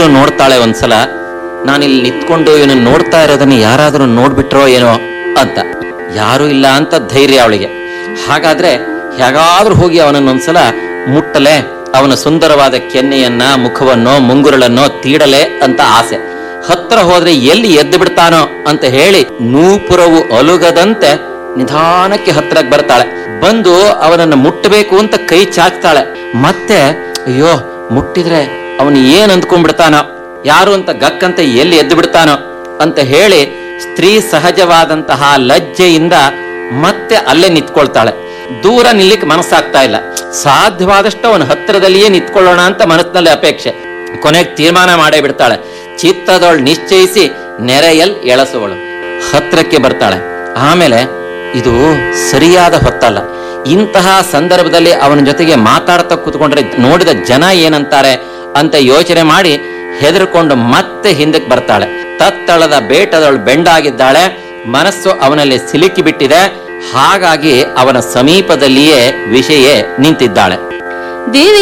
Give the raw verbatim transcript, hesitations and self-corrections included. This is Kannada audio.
ಸುತ್ತಲೂ ನೋಡ್ತಾಳೆ ಒಂದ್ಸಲ. ನಾನಿಲ್ಲಿ ನಿಂತ್ಕೊಂಡು ಇವನು ನೋಡ್ತಾ ಇರೋದನ್ನ ಯಾರಾದ್ರೂ ನೋಡ್ಬಿಟ್ರೋ ಏನೋ ಅಂತ. ಯಾರು ಇಲ್ಲ ಅಂತ ಧೈರ್ಯ ಅವಳಿಗೆ. ಹಾಗಾದ್ರೆ ಹೇಗಾದ್ರೂ ಹೋಗಿ ಅವನನ್ನೊಂದ್ಸಲ ಮುಟ್ಟಲೆ, ಅವನ ಸುಂದರವಾದ ಕೆನ್ನೆಯನ್ನ, ಮುಖವನ್ನೋ, ಮುಂಗುರಳನ್ನೋ ತೀಡಲೆ ಅಂತ ಆಸೆ. ಹತ್ರ ಹೋದ್ರೆ ಎಲ್ಲಿ ಎದ್ದು ಬಿಡ್ತಾನೋ ಅಂತ ಹೇಳಿ ನೂಪುರವು ಅಲುಗದಂತೆ ನಿಧಾನಕ್ಕೆ ಹತ್ರಕ್ಕೆ ಬರ್ತಾಳೆ. ಬಂದು ಅವನನ್ನ ಮುಟ್ಟಬೇಕು ಅಂತ ಕೈ ಚಾಚ್ತಾಳೆ. ಮತ್ತೆ ಅಯ್ಯೋ ಮುಟ್ಟಿದ್ರೆ ಅವನು ಏನ್ ಅಂದ್ಕೊಂಡ್ಬಿಡ್ತಾನೋ, ಯಾರು ಅಂತ ಗಕ್ಕಂತ ಎಲ್ಲಿ ಎದ್ದು ಬಿಡ್ತಾನೋ ಅಂತ ಹೇಳಿ ಸ್ತ್ರೀ ಸಹಜವಾದಂತಹ ಲಜ್ಜೆಯಿಂದ ಮತ್ತೆ ಅಲ್ಲೇ ನಿಂತ್ಕೊಳ್ತಾಳೆ. ದೂರ ನಿಲ್ಲಿಕ್ ಮನಸ್ಸಾಗ್ತಾ ಇಲ್ಲ. ಸಾಧ್ಯವಾದಷ್ಟು ಅವನ ಹತ್ತಿರದಲ್ಲಿಯೇ ನಿಂತ್ಕೊಳ್ಳೋಣ ಅಂತ ಮನಸ್ಸಿನಲ್ಲಿ ಅಪೇಕ್ಷೆ. ಕೊನೆಗೆ ತೀರ್ಮಾನ ಮಾಡೇ ಬಿಡ್ತಾಳೆ. ಚಿತ್ತದೊಳ್ ನಿಶ್ಚಯಿಸಿ ನೆರೆಯಲ್ ಎಳಸುವಳು. ಹತ್ರಕ್ಕೆ ಬರ್ತಾಳೆ. ಆಮೇಲೆ ಇದು ಸರಿಯಾದ ಹೊತ್ತಲ್ಲ. ಇಂತಹ ಸಂದರ್ಭದಲ್ಲಿ ಅವನ ಜೊತೆಗೆ ಮಾತಾಡ್ತಾ ಕೂತ್ಕೊಂಡ್ರೆ ನೋಡಿದ ಜನ ಏನಂತಾರೆ ಅಂತ ಯೋಚನೆ ಮಾಡಿ ಹೆದರ್ಕೊಂಡು ಮತ್ತೆ ಹಿಂದಕ್ಕೆ ಬರ್ತಾಳೆ. ತತ್ತಳದ ಬೇಟದೊಳು ಬೆಂಡಾಗಿದ್ದಾಳೆ. ಮನಸ್ಸು ಅವನಲ್ಲಿ ಸಿಲುಕಿ ಬಿಟ್ಟಿದೆ. ಹಾಗಾಗಿ ಅವನ ಸಮೀಪದಲ್ಲಿಯೇ ವಿಷಯ ನಿಂತಿದ್ದಾಳೆ. ದೇವಿ